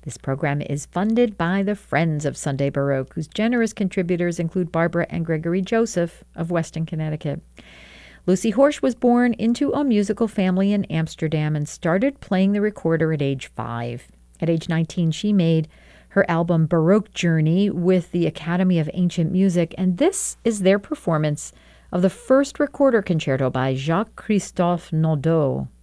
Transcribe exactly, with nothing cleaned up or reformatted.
This program is funded by the Friends of Sunday Baroque, whose generous contributors include Barbara and Gregory Joseph of Weston, Connecticut. Lucy Horsch was born into a musical family in Amsterdam and started playing the recorder at age five. At age nineteen, she made her album Baroque Journey with the Academy of Ancient Music, and this is their performance of the first recorder concerto by Jacques-Christophe Naudot.